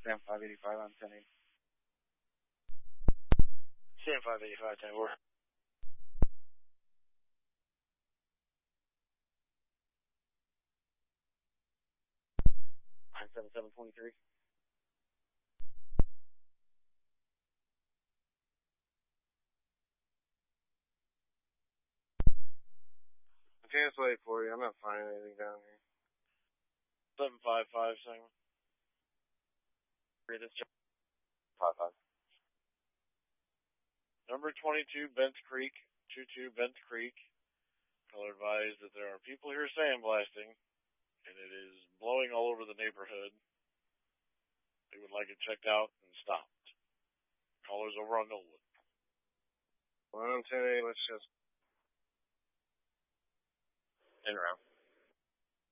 Sam 585 on 10-8. Sam 585, 10-4. I'm 7723. Okay, let's wait for you. I'm not finding anything down here. 755, Sam. This is 55. Number 22, Bent Creek. 22, Bent Creek. Caller advised that there are people here sandblasting, and it is blowing all over the neighborhood. They would like it checked out and stopped. Caller's over on Knollwood. Well, I'm 10-8, let's just... In round.